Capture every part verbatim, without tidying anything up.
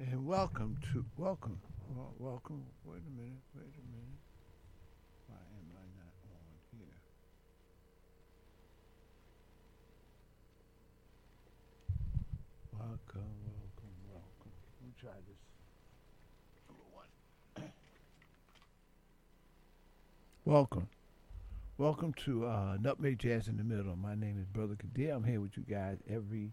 And welcome to welcome, well, welcome. Wait a minute, wait a minute. Why am I not on here? Welcome, welcome, welcome. Let me try this. Number one. Welcome, welcome to uh, Nutmeg Jazz in the Middle. My name is Brother Kadir. I'm here with you guys every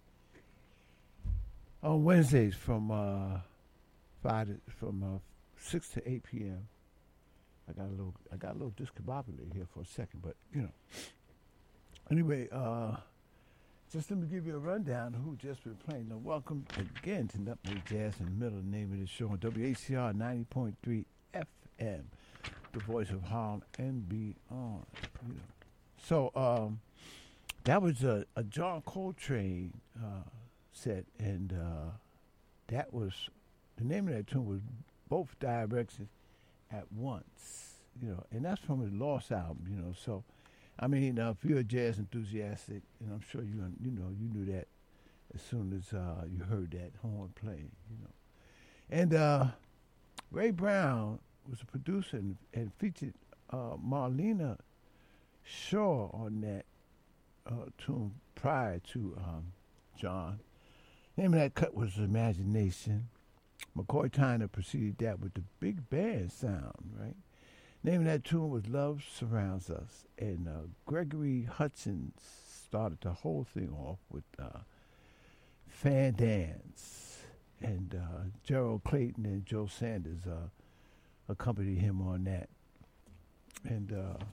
on Wednesdays from uh, five to, from uh, six to eight p m. I got a little I got a little discombobulated here for a second, but you know. Anyway, uh, just let me give you a rundown of who just been playing. Now, welcome again to Nutmeg Jazz in the Middle. The name of the show on W H C R ninety point three F M, the voice of Harlem and beyond. You know, so um, that was a, a John Coltrane uh, set, and uh, that was the name of that tune was Both Directions at Once. You know, and that's from his Lost album. You know, so. I mean, uh, if you're a jazz enthusiastic, and I'm sure you you know you knew that as soon as uh, you heard that horn playing, you know. And uh, Ray Brown was a producer and, and featured uh, Marlena Shaw on that uh, tune prior to um, John. The name of that cut was Imagination. McCoy Tyner preceded that with the big band sound, right? Name of that tune was Love Surrounds Us. And uh, Gregory Hutchins started the whole thing off with uh, Fan Dance. And uh, Gerald Clayton and Joe Sanders uh, accompanied him on that. And uh,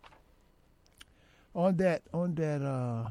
on that, on that uh,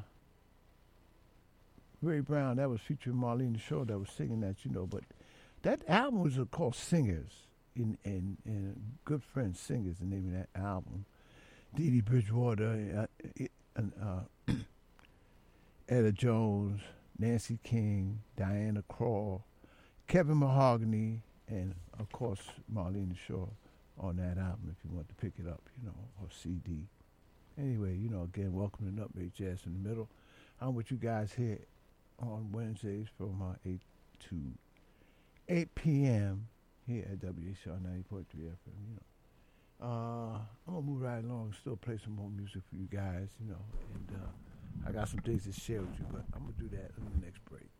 Ray Brown, that was featuring Marlena Shaw that was singing that, you know. But that album was uh, called Singers. And, and, and Good Friends Singers, the name of that album. Dee Dee Bridgewater, uh, and, uh, Etta Jones, Nancy King, Diana Krall, Kevin Mahogany, and of course Marlena Shaw on that album if you want to pick it up, you know, or C D. Anyway, you know, again, welcome to Nutmeg Jazz in the Middle. I'm with you guys here on Wednesdays from uh, eight to eight p m here at W H R ninety point three F M, you know. Uh, I'm going to move right along and still play some more music for you guys, you know. And uh, I got some things to share with you, but I'm going to do that in the next break.